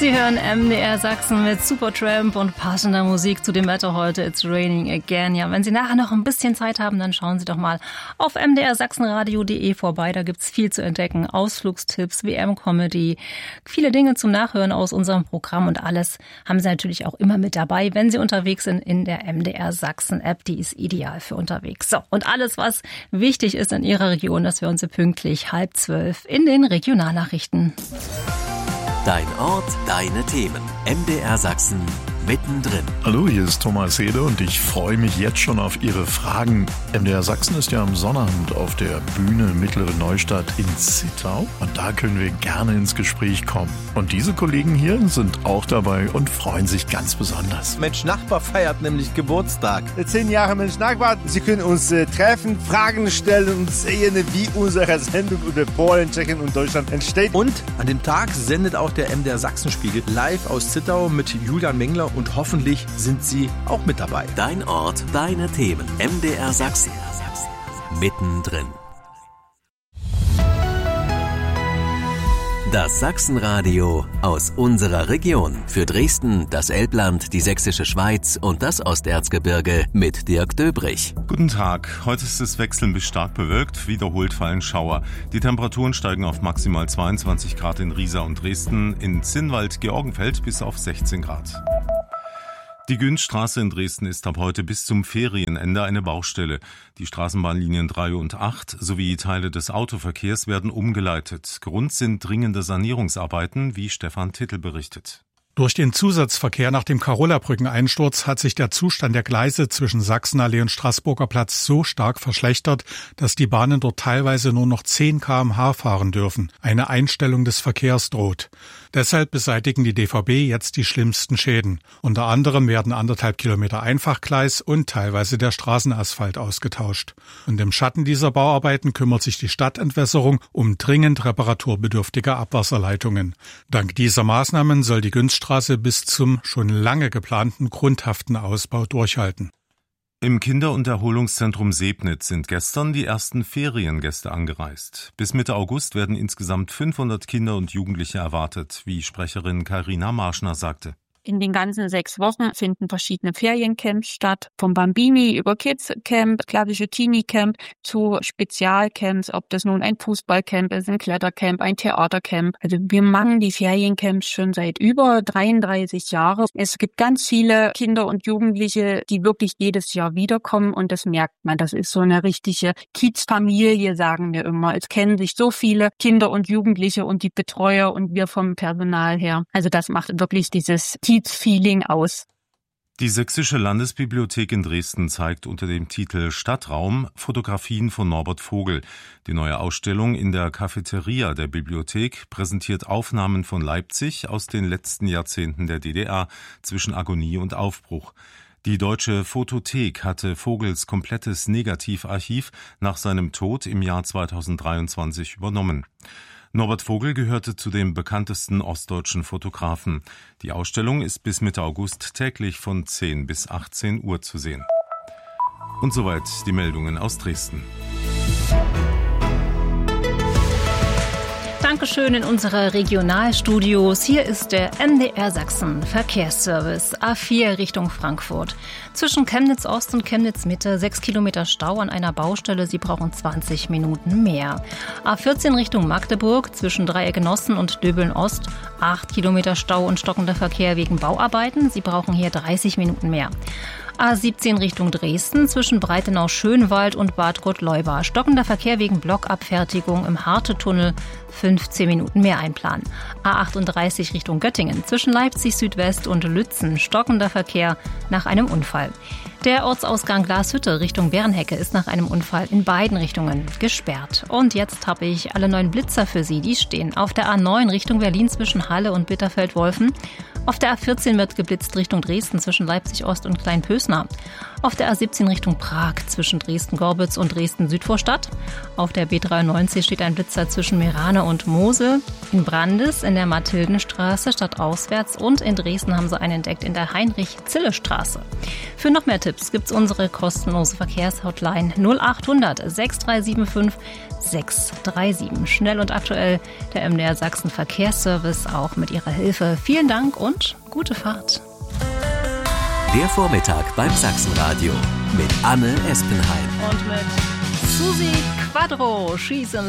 Sie hören MDR Sachsen mit Supertramp und passender Musik zu dem Wetter heute. It's raining again. Ja, wenn Sie nachher noch ein bisschen Zeit haben, dann schauen Sie doch mal auf mdrsachsenradio.de vorbei. Da gibt's viel zu entdecken. Ausflugstipps, WM-Comedy, viele Dinge zum Nachhören aus unserem Programm und alles haben Sie natürlich auch immer mit dabei, wenn Sie unterwegs sind in der MDR Sachsen-App. Die ist ideal für unterwegs. So, und alles, was wichtig ist in Ihrer Region, das hören Sie pünktlich 11:30 in den Regionalnachrichten. Dein Ort, deine Themen. MDR Sachsen mittendrin. Hallo, hier ist Thomas Hede und ich freue mich jetzt schon auf Ihre Fragen. MDR Sachsen ist ja am Sonnabend auf der Bühne Mittlere Neustadt in Zittau und da können wir gerne ins Gespräch kommen. Und diese Kollegen hier sind auch dabei und freuen sich ganz besonders. Mensch Nachbar feiert nämlich Geburtstag. 10 Jahre Mensch Nachbar. Sie können uns treffen, Fragen stellen und sehen, wie unsere Sendung über Polen, Tschechien und Deutschland entsteht. Und an dem Tag sendet auch der MDR Sachsenspiegel live aus Zittau mit Julian Mengler und hoffentlich sind Sie auch mit dabei. Dein Ort, deine Themen. MDR Sachsen. Mittendrin. Das Sachsenradio aus unserer Region. Für Dresden, das Elbland, die Sächsische Schweiz und das Osterzgebirge mit Dirk Döbrich. Guten Tag. Heute ist es wechselnd bis stark bewölkt. Wiederholt fallen Schauer. Die Temperaturen steigen auf maximal 22 Grad in Riesa und Dresden, in Zinnwald-Georgenfeld bis auf 16 Grad. Die Günzstraße in Dresden ist ab heute bis zum Ferienende eine Baustelle. Die Straßenbahnlinien 3 und 8 sowie Teile des Autoverkehrs werden umgeleitet. Grund sind dringende Sanierungsarbeiten, wie Stefan Tittel berichtet. Durch den Zusatzverkehr nach dem Karola-Brückeneinsturz hat sich der Zustand der Gleise zwischen Sachsenallee und Straßburger Platz so stark verschlechtert, dass die Bahnen dort teilweise nur noch 10 km/h fahren dürfen. Eine Einstellung des Verkehrs droht. Deshalb beseitigen die DVB jetzt die schlimmsten Schäden. Unter anderem werden 1,5 Kilometer Einfachgleis und teilweise der Straßenasphalt ausgetauscht. Und im Schatten dieser Bauarbeiten kümmert sich die Stadtentwässerung um dringend reparaturbedürftige Abwasserleitungen. Dank dieser Maßnahmen soll die Günzstraße bis zum schon lange geplanten Grundhaftenausbau durchhalten. Im Kinder- und Erholungszentrum Sebnitz sind gestern die ersten Feriengäste angereist. Bis Mitte August werden insgesamt 500 Kinder und Jugendliche erwartet, wie Sprecherin Carina Marschner sagte. In den ganzen 6 Wochen finden verschiedene Feriencamps statt, vom Bambini über Kids Camp, klassische Teenie Camp zu Spezialcamps, ob das nun ein Fußballcamp ist, ein Klettercamp, ein Theatercamp. Also wir machen die Feriencamps schon seit über 33 Jahren. Es gibt ganz viele Kinder und Jugendliche, die wirklich jedes Jahr wiederkommen und das merkt man. Das ist so eine richtige Kiezfamilie, sagen wir immer. Es kennen sich so viele Kinder und Jugendliche und die Betreuer und wir vom Personal her. Also das macht wirklich dieses Feeling aus. Die Sächsische Landesbibliothek in Dresden zeigt unter dem Titel Stadtraum Fotografien von Norbert Vogel. Die neue Ausstellung in der Cafeteria der Bibliothek präsentiert Aufnahmen von Leipzig aus den letzten Jahrzehnten der DDR zwischen Agonie und Aufbruch. Die Deutsche Fotothek hatte Vogels komplettes Negativarchiv nach seinem Tod im Jahr 2023 übernommen. Norbert Vogel gehörte zu den bekanntesten ostdeutschen Fotografen. Die Ausstellung ist bis Mitte August täglich von 10 bis 18 Uhr zu sehen. Und soweit die Meldungen aus Dresden. Dankeschön in unsere Regionalstudios. Hier ist der MDR Sachsen Verkehrsservice. A4 Richtung Frankfurt. Zwischen Chemnitz Ost und Chemnitz Mitte 6 Kilometer Stau an einer Baustelle. Sie brauchen 20 Minuten mehr. A14 Richtung Magdeburg zwischen Dreieck-Genossen und Döbeln Ost 8 Kilometer Stau und stockender Verkehr wegen Bauarbeiten. Sie brauchen hier 30 Minuten mehr. A17 Richtung Dresden zwischen Breitenau-Schönwald und Bad Gottleuba. Stockender Verkehr wegen Blockabfertigung im Harte-Tunnel. 15 Minuten mehr einplanen. A38 Richtung Göttingen zwischen Leipzig Südwest und Lützen. Stockender Verkehr nach einem Unfall. Der Ortsausgang Glashütte Richtung Bernhecke ist nach einem Unfall in beiden Richtungen gesperrt. Und jetzt habe ich alle 9 Blitzer für Sie. Die stehen auf der A9 Richtung Berlin zwischen Halle und Bitterfeld-Wolfen. Auf der A14 wird geblitzt Richtung Dresden zwischen Leipzig-Ost und Kleinpösnar. Auf der A17 Richtung Prag zwischen Dresden-Gorbitz und Dresden-Südvorstadt. Auf der B93 steht ein Blitzer zwischen Meerane und Mosel. In Brandes in der Mathildenstraße stadtauswärts und in Dresden haben sie einen entdeckt in der Heinrich-Zille-Straße. Für noch mehr Tipps gibt's unsere kostenlose Verkehrshotline 0800 6375 637. Schnell und aktuell der MDR Sachsen Verkehrsservice auch mit Ihrer Hilfe. Vielen Dank und gute Fahrt. Der Vormittag beim Sachsenradio mit Anne Espenheim. Und mit Susi Quadro, She's in